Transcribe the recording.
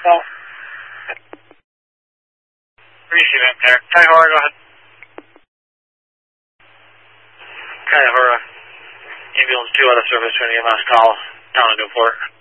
call. Receive there. Kaihura, go ahead. Kaihura, ambulance 2 out of service for an EMS call down in Newport.